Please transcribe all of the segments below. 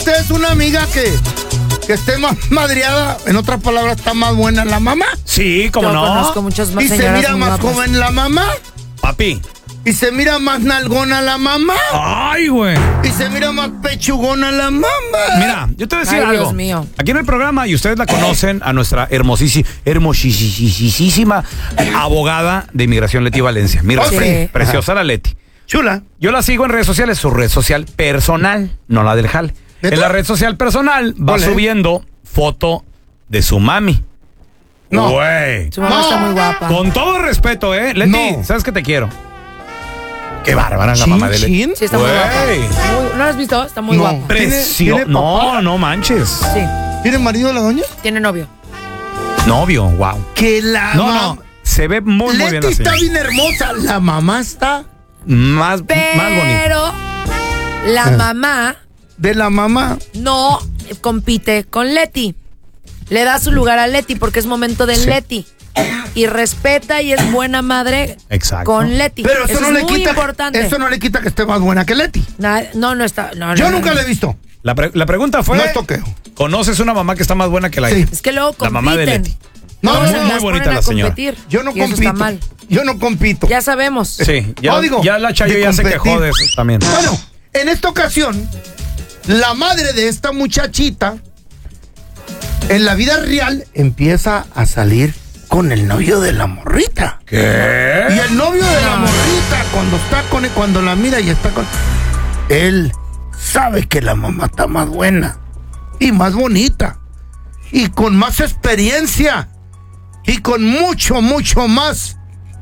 ustedes una amiga que esté más madreada? En otras palabras, ¿está más buena la mamá? Sí, ¿cómo no? Conozco muchas más ¿Y se señoras mira muy más guapas. joven la mamá? Papi. ¿Y se mira más nalgona la mamá? Ay, güey. ¿Y se mira más pechugona la mamá? Mira, yo te voy a decir Ay, algo. Dios mío. Aquí en el programa, y ustedes la conocen, a nuestra hermosísima abogada de inmigración, Leti Valencia. Mira, Sí. preciosa la Leti. Chula. Yo la sigo en redes sociales, su red social personal, no la del jale. ¿Neta? En la red social personal va Ole. subiendo foto de su mami. No. Güey. Su mamá No. está muy guapa. Con todo respeto, Leti, No. sabes que te quiero. Qué bárbara la mamá de Leti. Chin. Sí, está muy Güey. guapa. ¿No la has visto? Está muy No. guapa. Precioso. ¿Tiene No, papá? no manches. Sí, ¿Tiene marido la doña? tiene novio. Novio, wow. Que la No, no. Se ve muy bien Leti la está señora. bien hermosa. La mamá está Más bonita. Pero la mamá de la mamá. no compite con Leti. Le da su lugar a Leti porque es momento de Sí. Leti. Y respeta y es buena madre Exacto. con Leti. Pero eso no es le muy quita. importante. Eso no le quita que esté más buena que Leti. No está. No, Yo no, nunca no. la he visto. La pregunta fue: No es toqueo. ¿conoces una mamá que está más buena que la Sí. hija? Es que luego compiten. La mamá de Leti. No, Luego no, se no, las muy bonita ponen la a señora. competir. Yo no y eso compito. está mal. Yo no compito. Ya sabemos. Sí, ya, No, digo, ya la Chayo de ya se competir. quejó de eso también. Bueno, en esta ocasión, la madre de esta muchachita, en la vida real, empieza a salir con el novio de la morrita. ¿Qué? Y el novio de la morrita, cuando está con él, cuando la mira y está con él, sabe que la mamá está más buena y más bonita y con más experiencia y con mucho más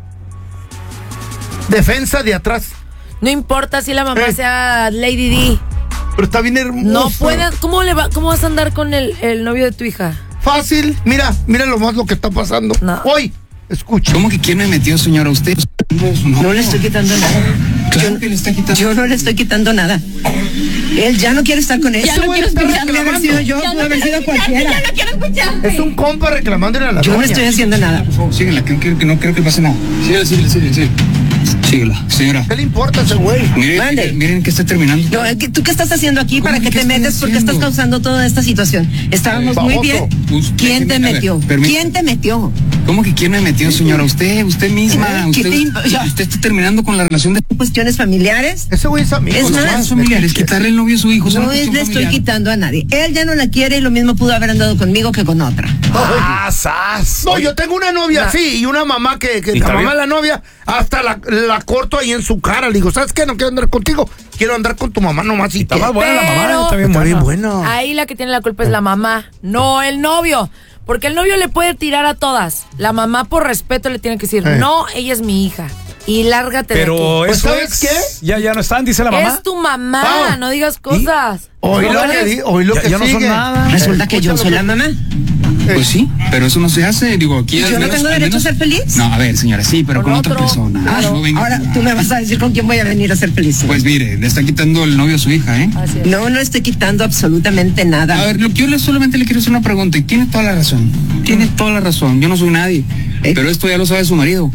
defensa de atrás. No importa si la mamá sea Lady D. Pero está bien hermoso. No puedes. ¿Cómo vas a andar con el novio de tu hija? Fácil, mira lo más lo que está pasando. No. Hoy, escucha. ¿Cómo que quién me metió, señora? ¿Usted? No le estoy quitando nada. Claro que le está quitando. Yo no le estoy quitando nada. Él ya no quiere estar con él. Ya no quiero estar Puede haber sido yo, puede haber sido cualquiera. Es un compa reclamándole a la Yo no doña. estoy haciendo nada. Por favor, síguela, que no creo que pase nada. Síguela. Síguela, señora. ¿Qué le importa a ese güey? Mande. Miren que está terminando. No, ¿tú qué estás haciendo aquí? ¿Cómo ¿Para que qué qué te estoy metes? ¿Por qué estás haciendo? causando toda esta situación? Estábamos muy Baboso. bien. ¿Quién te Déjeme- a ver, metió? permítame. ¿Quién te metió? ¿Cómo que quién me metió, señora? Usted misma. ¿Qué Usted, te imp- usted está terminando con la relación de ¿Cuestiones familiares? Ese güey es amigo. Es ¿no? más, los familiares. Quitarle el novio a su hijo. es una No cuestión le estoy familiar. quitando a nadie. Él ya no la quiere y lo mismo pudo haber andado conmigo que con otra. ¡Ah, sas! No, yo tengo una novia así y una mamá que ¿Y la está mamá bien? de la novia hasta la corto ahí en su cara. Le digo, ¿sabes qué? No quiero andar contigo. Quiero andar con tu mamá nomás. Y Está qué. más buena la mamá, Pero- está bien Está bien buena. bueno. Ahí la que tiene la culpa es la mamá, no el novio. Porque el novio le puede tirar a todas. La mamá, por respeto, le tiene que decir, no, ella es mi hija. Y lárgate Pero de Pues, eso ¿sabes es... qué? Ya no están, dice la aquí. mamá. Es tu mamá, Ah. no digas cosas. Hoy ¿No lo que crees? di, hoy lo Ya- que ya no son sigue. nada. Resulta que yo soy la mamá. Pues sí, pero eso no se hace. Digo, aquí. ¿Yo al no menos- tengo al derecho a menos- ser feliz? No, a ver, señora, sí, pero Con con otra otro. persona. Claro. No venga. Ahora tú me vas a decir con quién voy a venir a ser feliz. Pues mire, le está quitando el novio a su hija, ¿eh? Así es. No estoy quitando absolutamente A nada. ver, solamente le quiero hacer una pregunta y tiene toda la razón. Tiene toda la razón. Yo no soy nadie. Pero esto ya lo sabe su marido.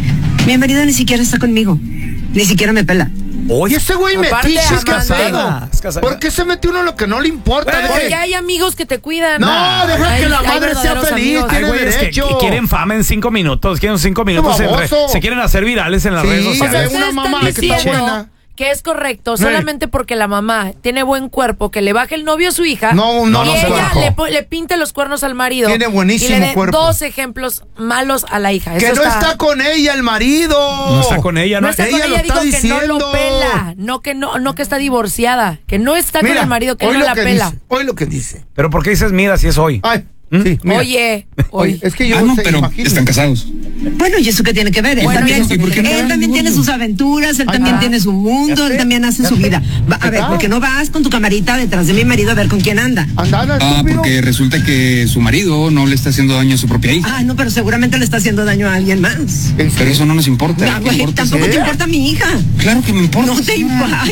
Mi marido ni siquiera está conmigo. Ni siquiera me pela. Oye, ese güey Aparte, metiche es amante. casado. Es casada. ¿Por qué se metió uno en lo que no le importa? Güey. Deje- Porque hay amigos que te cuidan. No, deja que la madre sea verdaderos feliz, amigos. Hay tiene güeyes que derecho. quieren fama en 5 minutos, quieren 5 minutos, baboso. se quieren hacer virales en las redes Sí, O sea, sociales. una ustedes mamá están que está diciendo buena. que es correcto solamente porque la mamá tiene buen cuerpo, que le baje el novio a su hija. No, y no ella cuerpo. le pinte los cuernos al marido. Tiene buenísimo y le dé cuerpo. 2 ejemplos malos a la hija. Que Eso no está con ella el marido. No está con ella, No ¿no? está con Ella ella, lo está digo que no diciendo. lo pela, no que está divorciada, que no está Mira, con el marido, que hoy no lo la que pela. dice, hoy lo que dice. Pero ¿por qué dices mira si es hoy? Ay, sí, mira. Oye, Es que yo no, se pero imagino. están casados. Bueno, ¿y eso qué tiene que ver? Él Bueno, también, ¿y por qué no él van también tiene sus aventuras, él también Ajá. tiene su mundo, él también hace su vida. A ver, ¿por qué no vas con tu camarita detrás de mi marido a ver con quién anda? Andana, Ah, estúpido. porque resulta que su marido no le está haciendo daño a su propia hija. Ah, no, pero seguramente le está haciendo daño a alguien más. ¿En Pero serio? eso no nos importa. Ah, ¿Qué güey, importa? tampoco te importa mi hija. Claro que me importa. No te señora. importa. Ay,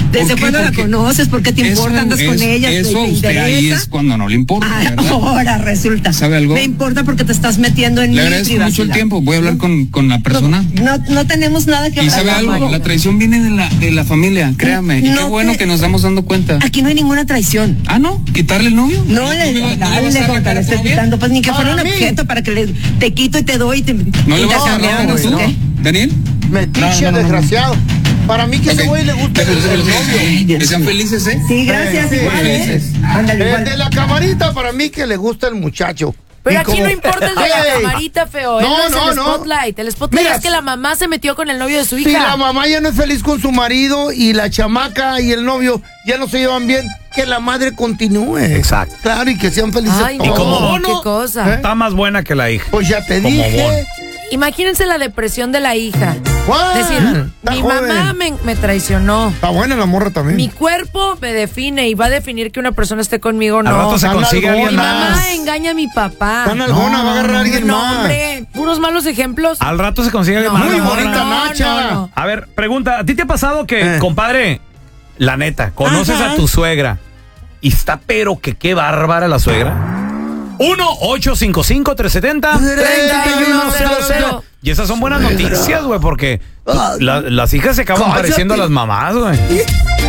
¿Desde cuándo la conoces? ¿Por qué te importa? ¿Andas con ella? Eso ¿Te usted ahí interesa? es cuando no le importa, ¿verdad? Ahora resulta. ¿Sabe algo? Me importa porque te estás metiendo en Le mi agradezco mucho el privacidad. tiempo. Voy a hablar con la persona. No tenemos nada que Y hablar. sabe algo, la traición viene de la familia, créame. Y qué bueno que nos estamos dando cuenta. Aquí no hay ninguna traición. Ah, ¿no? ¿Quitarle el novio? No le vas a dale, sacar Jota, a le tu estoy novia? quitando. Pues ni que fuera un A mí. objeto para que te quito y te doy y te ¿No le vas a intercambiamos, agarrar a güey, tú? no. ¿Daniel? Metiche, desgraciado. Para mí que ese güey le gusta el novio. Que sean felices, ¿eh? Sí, gracias, Sí, igual, felices. Ándale, El igual. de la camarita, para mí que le gusta el muchacho. Pero Y aquí como- no importa el de la Ey, camarita, feo. Él No, no es no, el no. spotlight. El spotlight Mira, es que la mamá se metió con el novio de su Si la hija. mamá ya no es feliz con su marido y la chamaca y el novio ya no se llevan bien, que la madre continúe. Exacto. Claro, y que sean felices Ay, todos. no, como qué bono, cosa. Está más buena que la hija. Pues ya te Como dije. bono. Imagínense la depresión de la hija. ¿Cuál? Decir, Está mi joven. mamá me traicionó. Está buena la morra también. Mi cuerpo me define y va a definir que una persona esté conmigo o Al no. rato se Está consigue nalgona. alguien Mi más. mamá engaña a mi papá. Está nalgona, va a agarrar a alguien No, más. hombre, puros malos ejemplos. Al rato se consigue alguien No, más. Muy la morra. bonita Nacha. A ver, pregunta, ¿a ti te ha pasado que, compadre, la neta, conoces Ajá. a tu suegra y está pero que qué bárbara la suegra? 1-855-370-3100. Y esas son buenas noticias, güey, porque las hijas se acaban Cállate. pareciendo a las mamás, güey.